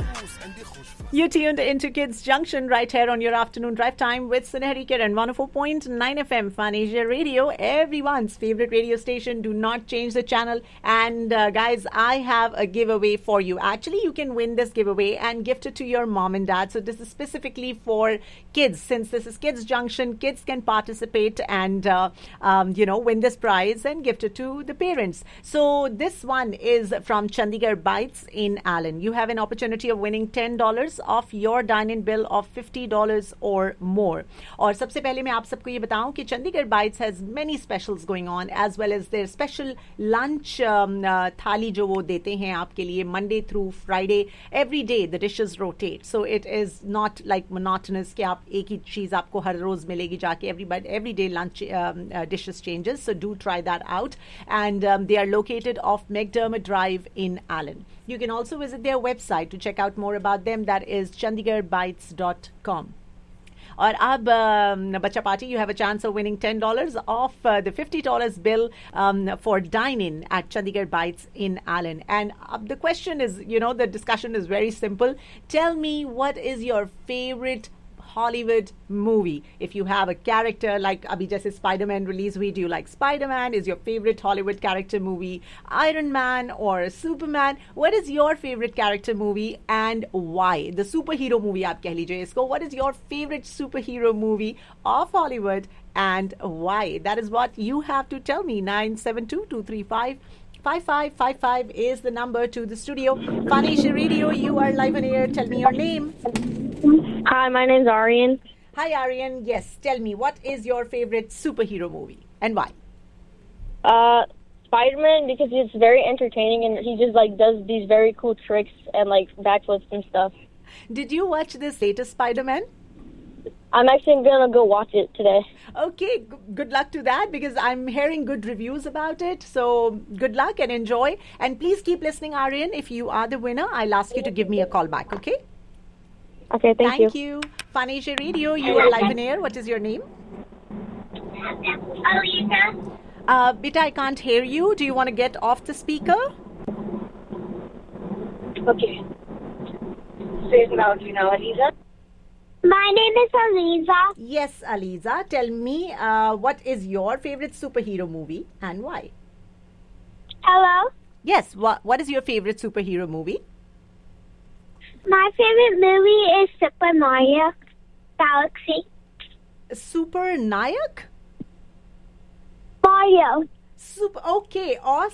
You tuned into Kids Junction right here on your afternoon drive time with Sunehri Kiran, 104.9 FM, Fun Asia Radio, everyone's favorite radio station. Do not change the channel. And guys, I have a giveaway for you. Actually, you can win this giveaway and gift it to your mom and dad. So this is specifically for kids. Since this is Kids Junction, kids can participate and, win this prize and gift it to the parents. So this one is from Chandigarh Bites in Allen. You have an opportunity of winning $10 off your dine-in bill of $50 or more. और सबसे पहले मैं आप सबको ये बताऊं कि Chandigarh Bites has many specials going on as well as their special lunch थाली जो वो देते हैं आपके लिए Monday through Friday. Every day the dishes rotate, so it is not like monotonous कि आप एक ही चीज आपको हर रोज मिलेगी जाके. Every day lunch dishes changes, so do try that out. And they are located off McDermott Drive in Allen. You can also visit their website to check out more about them. That is chandigarhbites.com. Or ab Bacha Party, you have a chance of winning $10 off the $50 bill for dine-in at Chandigarh Bites in Allen. And the question is, the discussion is very simple. Tell me, what is your favorite Hollywood movie? If you have a character like abhi jaise Spider-Man release हुई, do you like Spider-Man? Is your favorite Hollywood character movie Iron Man or Superman? What is your favorite character movie and why? The superhero movie आप कह लीजिए इसको. What is your favorite superhero movie of Hollywood and why? That is what you have to tell me. 972-235 5555 is the number to the studio. Fun Asia Radio, you are live on air. Tell me your name. Hi, my name's Aryan. Hi, Aryan. Yes, tell me, what is your favorite superhero movie and why? Spider-Man, because it's very entertaining and he just does these very cool tricks and backflips and stuff. Did you watch this latest Spider-Man? I'm actually going to go watch it today. Okay, good luck to that because I'm hearing good reviews about it. So good luck and enjoy. And please keep listening, Aryan. If you are the winner, I'll ask you to give me a call back, okay? Okay, thank you. Thank you. Fun Asia Radio, you are live on air. What is your name? Alisa. Beta, I can't hear you. Do you want to get off the speaker? Okay. Say it loud, Alisa. My name is Aliza. Yes, Aliza. Tell me, what is your favorite superhero movie and why? Hello? Yes, what is your favorite superhero movie? My favorite movie is Super Mario Galaxy. Super Nayak? Mario. Okay, awesome.